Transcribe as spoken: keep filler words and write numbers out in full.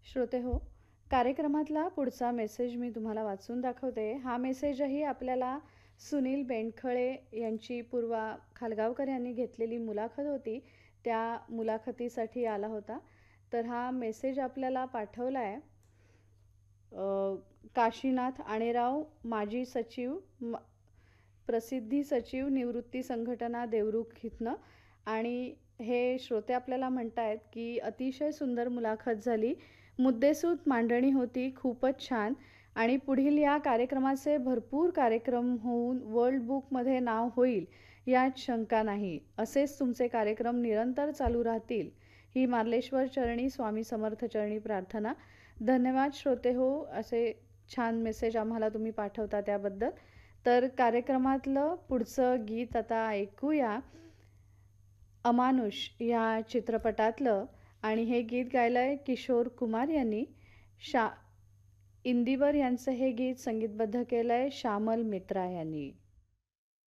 श्रोते हो, कार्यक्रमातला पुढचा मेसेज मी तुम्हाला वाचून दाखवते. हा मेसेजही आपल्याला सुनील बेंडखळे यांची पूर्वा खालगावकर यांनी घेतलेली मुलाखत होती. त्या मुलाखतीसाठी आला होता. तर हा मेसेज आपल्याला पाठवला आहे काशीनाथ आणेराव, माजी सचिव, म प्रसिद्धी सचिव, निवृत्ती संघटना देवरुख इथनं. आणि हे श्रोते आपल्याला म्हणतायत की अतिशय सुंदर मुलाखत झाली, मुद्देसूद मांडणी होती, खूपच छान. आणि पुढील या कार्यक्रमाचे भरपूर कार्यक्रम होऊन वर्ल्ड बुकमध्ये नाव होईल यात शंका नाही. असेच तुमचे कार्यक्रम निरंतर चालू राहतील ही मार्लेश्वर चरणी स्वामी समर्थ चरणी प्रार्थना. धन्यवाद श्रोते हो, असे छान मेसेज आम्हाला तुम्ही पाठवता त्याबद्दल. तर कार्यक्रमातलं पुढचं गीत आता ऐकूया, अमानुष या चित्रपटातलं. आणि हे गीत गायलं आहे किशोर कुमार यांनी. शा इंदिवर यांचं हे गीत संगीतबद्ध केलं आहे श्यामल मित्रा यांनी.